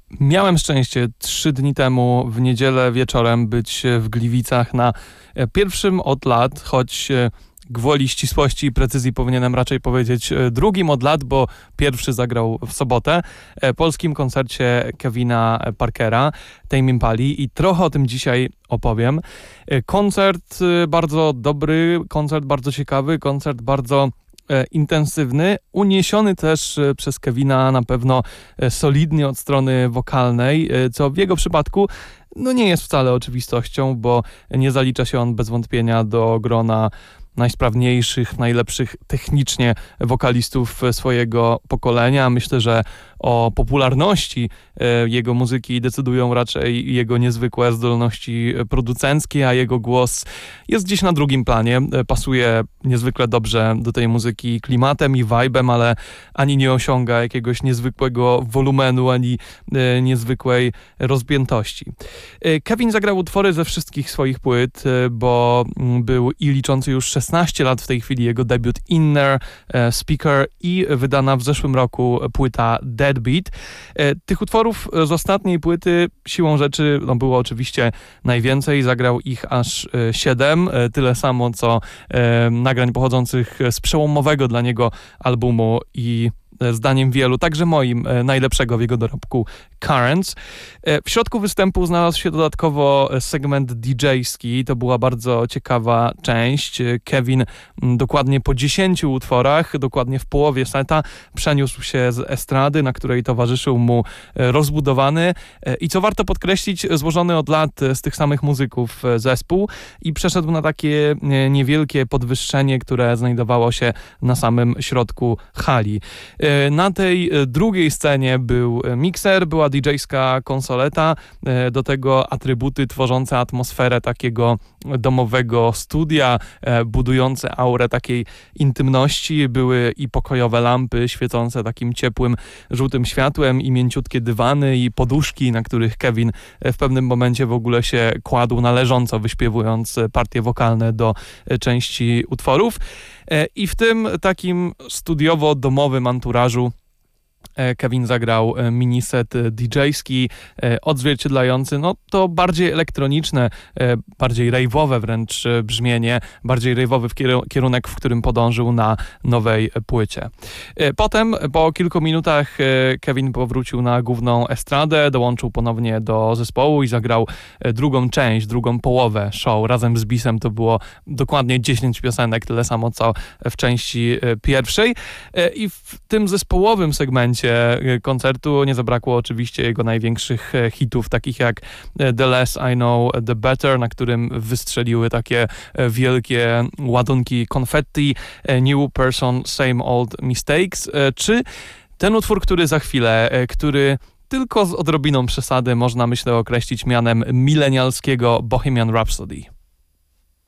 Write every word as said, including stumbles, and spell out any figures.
Miałem szczęście trzy dni temu w niedzielę wieczorem być w Gliwicach na pierwszym od lat, choć gwoli ścisłości i precyzji powinienem raczej powiedzieć drugim od lat, bo pierwszy zagrał w sobotę, polskim koncercie Kevina Parkera, Tame Impali, i trochę o tym dzisiaj opowiem. Koncert bardzo dobry, koncert bardzo ciekawy, koncert bardzo intensywny, uniesiony też przez Kevina na pewno solidnie od strony wokalnej, co w jego przypadku no nie jest wcale oczywistością, bo nie zalicza się on bez wątpienia do grona najsprawniejszych, najlepszych technicznie wokalistów swojego pokolenia. Myślę, że o popularności jego muzyki decydują raczej jego niezwykłe zdolności producenckie, a jego głos jest gdzieś na drugim planie. Pasuje niezwykle dobrze do tej muzyki klimatem i vibe'em, ale ani nie osiąga jakiegoś niezwykłego wolumenu, ani niezwykłej rozpiętości. Kevin zagrał utwory ze wszystkich swoich płyt, bo był i liczący już szesnaście lat w tej chwili jego debiut Inner Speaker i wydana w zeszłym roku płyta Deadbeat. Tych utworów z ostatniej płyty siłą rzeczy no było oczywiście najwięcej. Zagrał ich aż siedem, tyle samo co nagrań pochodzących z przełomowego dla niego albumu i zdaniem wielu, także moim, najlepszego w jego dorobku Currents. W środku występu znalazł się dodatkowo segment didżejski. To była bardzo ciekawa część. Kevin dokładnie po dziesięciu utworach, dokładnie w połowie seta, przeniósł się z estrady, na której towarzyszył mu rozbudowany i, co warto podkreślić, złożony od lat z tych samych muzyków zespół, i przeszedł na takie niewielkie podwyższenie, które znajdowało się na samym środku hali. Na tej drugiej scenie był mikser, była didżejska konsoleta, do tego atrybuty tworzące atmosferę takiego domowego studia, budujące aurę takiej intymności. Były i pokojowe lampy świecące takim ciepłym, żółtym światłem, i mięciutkie dywany i poduszki, na których Kevin w pewnym momencie w ogóle się kładł na leżąco, wyśpiewując partie wokalne do części utworów. I w tym takim studiowo-domowym anturażu Kevin zagrał miniset didżejski, odzwierciedlający no to bardziej elektroniczne, bardziej rave'owe wręcz brzmienie, bardziej rave'owy w kierunek, w którym podążył na nowej płycie. Potem, po kilku minutach, Kevin powrócił na główną estradę, dołączył ponownie do zespołu i zagrał drugą część, drugą połowę show. Razem z Bisem to było dokładnie dziesięć piosenek, tyle samo co w części pierwszej. I w tym zespołowym segmencie koncertu nie zabrakło oczywiście jego największych hitów, takich jak The Less I Know, The Better, na którym wystrzeliły takie wielkie ładunki konfetti, New Person, Same Old Mistakes, czy ten utwór, który za chwilę, który tylko z odrobiną przesady można, myślę, określić mianem milenialskiego Bohemian Rhapsody.